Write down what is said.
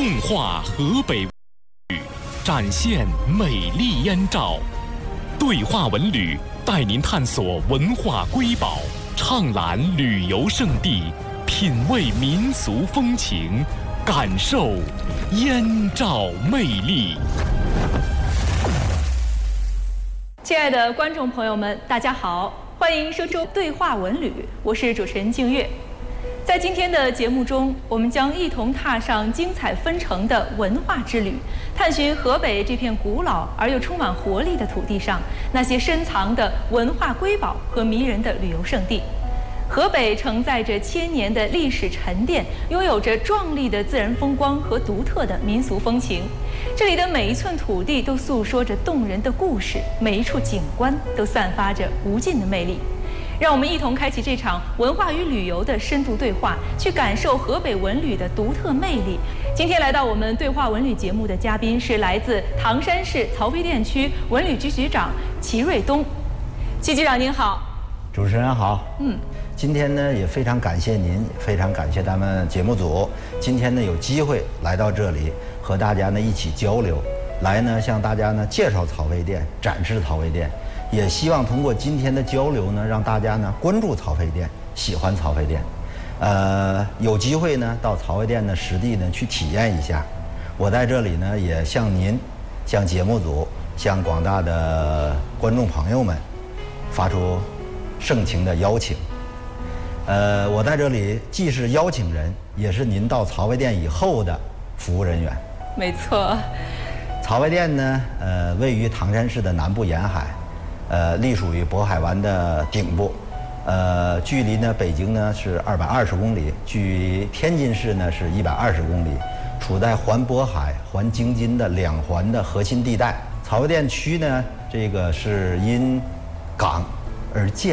梦话河北展现美丽燕赵，对话文旅带您探索文化瑰宝，畅览旅游胜地，品味民俗风情，感受燕赵魅力。 亲爱的观众朋友们，大家好，欢迎收听《对话文旅》，我是主持人静月。在今天的节目中，我们将一同踏上精彩纷呈的文化之旅，探寻河北这片古老而又充满活力的土地上那些深藏的文化瑰宝和迷人的旅游胜地。河北承载着千年的历史沉淀，拥有着壮丽的自然风光和独特的民俗风情。这里的每一寸土地都诉说着动人的故事，每一处景观都散发着无尽的魅力。让我们一同开启这场文化与旅游的深度对话，去感受河北文旅的独特魅力。今天来到我们对话文旅节目的嘉宾是来自唐山市曹妃甸区文旅局局长齐瑞东。齐局长您好。 主持人好。今天呢也非常感谢您，非常感谢咱们节目组今天呢有机会来到这里和大家呢一起交流，来呢向大家呢介绍曹妃甸，展示曹妃甸。也希望通过今天的交流呢，让大家呢关注曹妃甸，喜欢曹妃甸。有机会呢到曹妃甸的实地呢去体验一下。我在这里呢也向您、向节目组、向广大的观众朋友们发出盛情的邀请。我在这里既是邀请人，也是您到曹妃甸以后的服务人员。 没错。 曹妃甸呢，位于唐山市的南部沿海。隶属于渤海湾的顶部，距离呢北京呢是220公里，距天津市呢是120公里，处在环渤海、环京津的两环的核心地带。曹妃甸区呢，这个是因港而建。